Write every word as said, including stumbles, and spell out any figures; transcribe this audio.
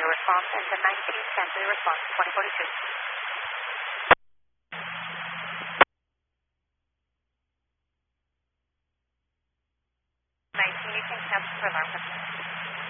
your response, and the nineteen, cancel your response, twenty forty-two. nineteen, you can cancel for alarm.